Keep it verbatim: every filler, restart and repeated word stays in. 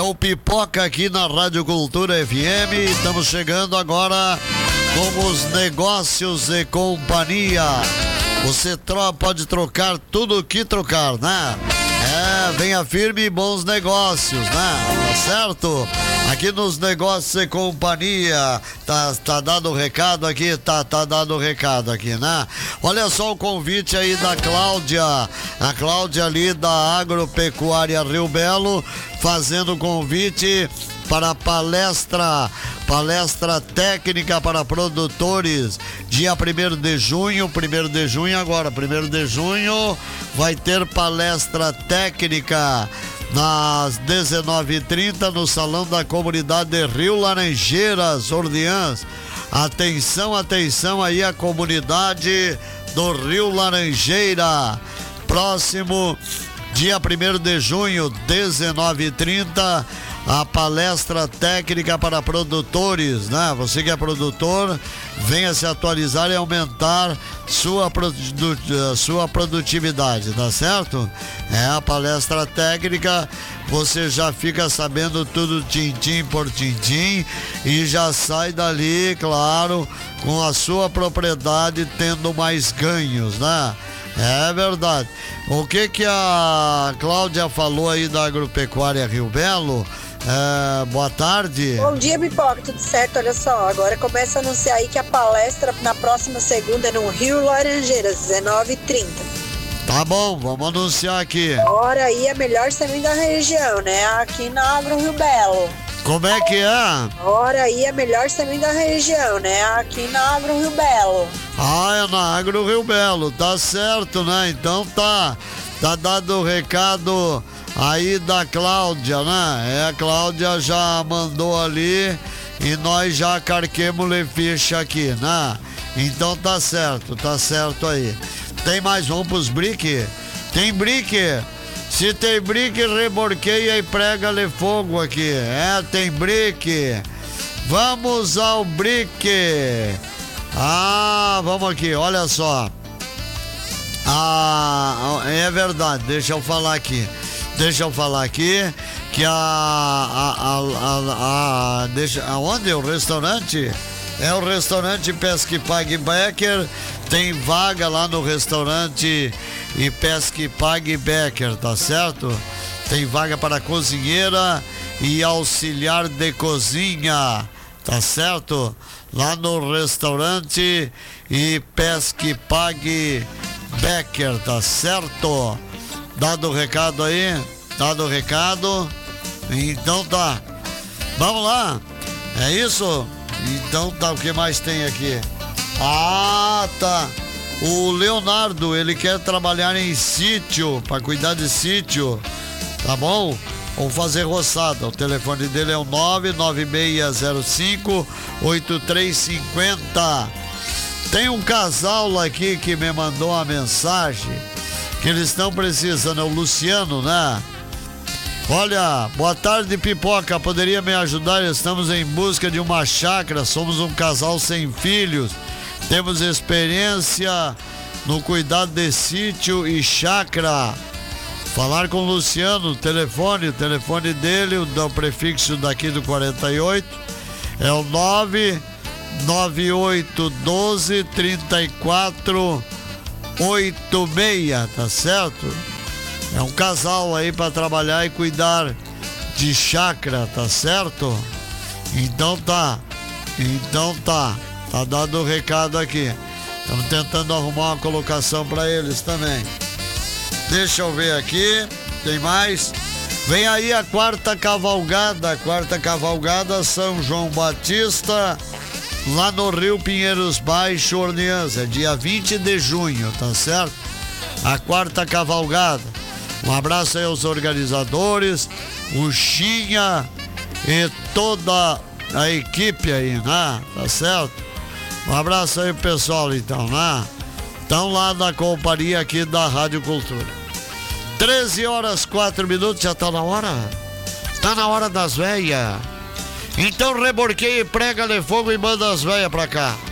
o Pipoca aqui na Rádio Cultura F M. Estamos chegando agora com os negócios e companhia. Você tro- pode trocar tudo o que trocar, né? É, venha firme e bons negócios, né? Tá certo? Aqui nos negócios e companhia, tá, tá dado o recado aqui, tá, tá dado o recado aqui, né? Olha só o convite aí da Cláudia, a Cláudia ali da Agropecuária Rio Belo, fazendo convite para a palestra, palestra técnica para produtores, dia primeiro de junho, primeiro de junho agora, primeiro de junho, vai ter palestra técnica nas dezenove e trinta no Salão da Comunidade de Rio Laranjeiras, Orleans. Atenção, atenção aí a comunidade do Rio Laranjeira. Próximo dia primeiro de junho, dezenove e trinta, a palestra técnica para produtores, né? Você que é produtor, venha se atualizar e aumentar sua, produ- sua produtividade, tá certo? É a palestra técnica, você já fica sabendo tudo tintim por tintim e já sai dali, claro, com a sua propriedade tendo mais ganhos, né? É verdade. O que que a Cláudia falou aí da Agropecuária Rio Belo? É, boa tarde. Bom dia, Pipoca, tudo certo? Olha só, agora começa a anunciar aí que a palestra na próxima segunda é no Rio Laranjeiras, dezenove e trinta. Tá bom, vamos anunciar aqui. Hora aí é melhor semente da região, né? Aqui na Agro Rio Belo. Como é que é? Hora aí é melhor semente da região, né? Aqui na Agro Rio Belo. Ah, é na Agro Rio Belo, tá certo, né? Então tá, tá dado o recado aí da Cláudia, né? É, a Cláudia já mandou ali e nós já carquemos-lhe ficha aqui, né? Então tá certo, tá certo aí. Tem mais, vamos pros brick? Tem brick? Se tem brick, reborqueia e prega-lhe fogo aqui. É, tem brick. Vamos ao brick. Ah, vamos aqui, olha só. Ah, é verdade, deixa eu falar aqui. Deixa eu falar aqui que a, a, a, a, a deixa, aonde é o restaurante? É o restaurante Pesca e Pague Becker. Tem vaga lá no restaurante e Pesca e Pague Becker, tá certo? Tem vaga para cozinheira e auxiliar de cozinha, tá certo? Lá no restaurante e Pesca e Pague Becker, tá certo? Dado o recado aí, dado o recado, então tá, vamos lá, é isso? Então tá, o que mais tem aqui? Ah, tá, o Leonardo, ele quer trabalhar em sítio, para cuidar de sítio, tá bom? Ou fazer roçada, o telefone dele é o nove nove seis zero cinco oito três cinco zero. Tem um casal aqui que me mandou uma mensagem que eles estão precisando, é o Luciano, né? Olha, boa tarde, Pipoca, poderia me ajudar? Estamos em busca de uma chácara, somos um casal sem filhos, temos experiência no cuidado de sítio e chácara. Falar com o Luciano, telefone, o telefone dele, o prefixo daqui do quarenta e oito, é o nove nove oito um dois três quatro oito seis, tá certo? É um casal aí para trabalhar e cuidar de chácara, tá certo? Então tá, então tá, tá dado o recado aqui. Estamos tentando arrumar uma colocação para eles também. Deixa eu ver aqui, tem mais? Vem aí a quarta cavalgada, quarta cavalgada São João Batista, lá no Rio Pinheiros Baixo, Orleans, é dia vinte de junho, tá certo? A quarta cavalgada. Um abraço aí aos organizadores, o Xinha e toda a equipe aí, né? Tá certo? Um abraço aí pro pessoal então, né? Estão lá na companhia aqui da Rádio Cultura. treze horas, quatro minutos, já tá na hora? Tá na hora das velhas. Então reborqueia e prega-lhe fogo e manda as velhas pra cá.